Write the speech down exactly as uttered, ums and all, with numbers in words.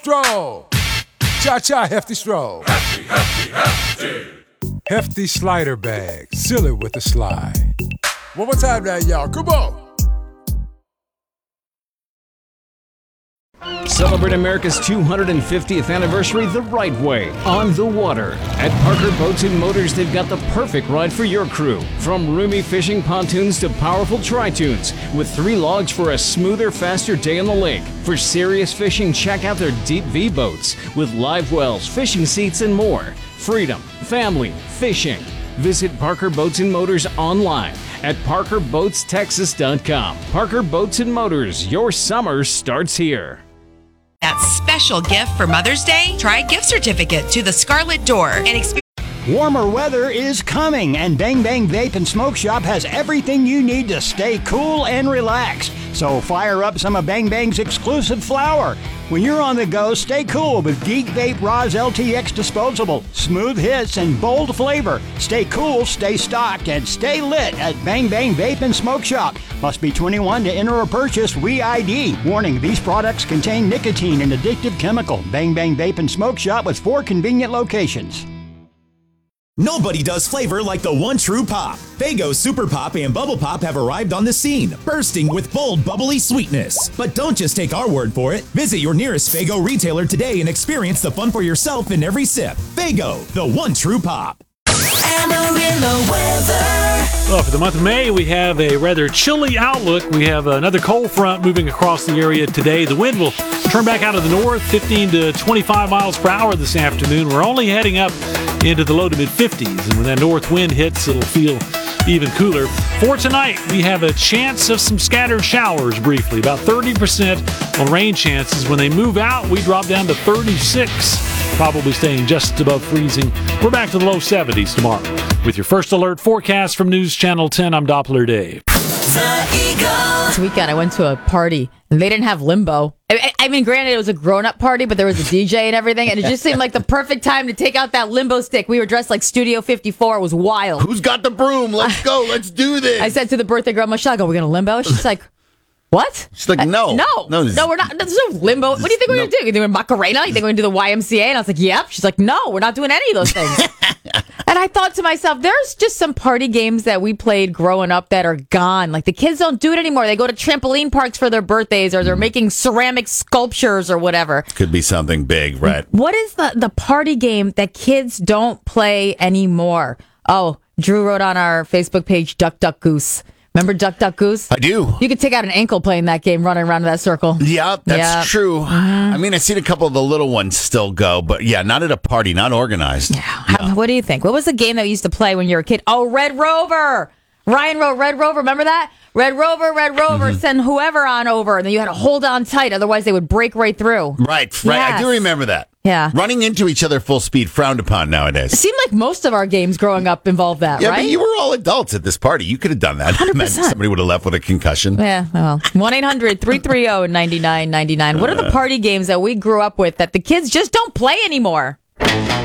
Stroll. Cha-cha, hefty stroll. Hefty, hefty, hefty. Hefty slider bag. Seal it with a slide. One more time now, y'all. Come on. Celebrate America's two hundred fiftieth anniversary the right way, on the water. At Parker Boats and Motors, they've got the perfect ride for your crew. From roomy fishing pontoons to powerful tri-tunes, with three logs for a smoother, faster day on the lake. For serious fishing, check out their Deep V boats with live wells, fishing seats, and more. Freedom, family, fishing. Visit Parker Boats and Motors online at parker boats texas dot com. Parker Boats and Motors, your summer starts here. That special gift for Mother's Day? Try a gift certificate to the Scarlet Door and experience. Warmer weather is coming, and Bang Bang Vape and Smoke Shop has everything you need to stay cool and relaxed. So fire up some of Bang Bang's exclusive flower. When you're on the go, stay cool with Geek Vape Roz L T X Disposable. Smooth hits and bold flavor. Stay cool, stay stocked, and stay lit at Bang Bang Vape and Smoke Shop. Must be twenty-one to enter or purchase. We I D. Warning, these products contain nicotine and addictive chemical. Bang Bang Vape and Smoke Shop with four convenient locations. Nobody does flavor like the one true pop. Faygo Super Pop and Bubble Pop have arrived on the scene, bursting with bold, bubbly sweetness. But don't just take our word for it. Visit your nearest Faygo retailer today and experience the fun for yourself in every sip. Faygo, the one true pop. Amarillo weather. Well, for the month of May, we have a rather chilly outlook. We have another cold front moving across the area today. The wind will turn back out of the north, fifteen to twenty-five miles per hour this afternoon. We're only heading up into the low to mid fifties, and when that north wind hits, it'll feel even cooler. For tonight, we have a chance of some scattered showers briefly, about thirty percent on rain chances. When they move out, we drop down to thirty-six, probably staying just above freezing. We're back to the low seventies tomorrow. With your first alert forecast from News Channel ten, I'm Doppler Dave. This weekend, I went to a party, and they didn't have limbo. I, I mean, granted, it was a grown-up party, but there was a D J and everything, and it just seemed like the perfect time to take out that limbo stick. We were dressed like Studio fifty-four. It was wild. Who's got the broom? Let's go. Let's do this. I said to the birthday girl, Michelle, I go, we're going to limbo? She's like, what? She's like, no. Uh, no. No, no, we're not. There's no limbo. What do you think we're no. going to do? You think we're Macarena? You think we're going to do the Y M C A? And I was like, yep. She's like, no, we're not doing any of those things. And I thought to myself, there's just some party games that we played growing up that are gone. Like, the kids don't do it anymore. They go to trampoline parks for their birthdays, or they're making ceramic sculptures or whatever. Could be something big, right? What is the, the party game that kids don't play anymore? Oh, Drew wrote on our Facebook page, Duck, Duck, Goose. Remember Duck, Duck, Goose? I do. You could take out an ankle playing that game, running around in that circle. Yeah, that's yep. true. Mm-hmm. I mean, I've seen a couple of the little ones still go, but yeah, not at a party, not organized. Yeah. How, what do you think? What was the game that we used to play when you were a kid? Oh, Red Rover. Ryan wrote Red Rover. Remember that? Red Rover, Red Rover, mm-hmm. send whoever on over. And then you had to hold on tight, otherwise they would break right through. Right, right. Yes. I do remember that. Yeah. Running into each other full speed, frowned upon nowadays. It seemed like most of our games growing up involved that, yeah, right? Yeah, but you were all adults at this party. You could have done that. one hundred percent. Somebody would have left with a concussion. Yeah, well, one eight hundred three three zero nine nine nine nine. What are the party games that we grew up with that the kids just don't play anymore?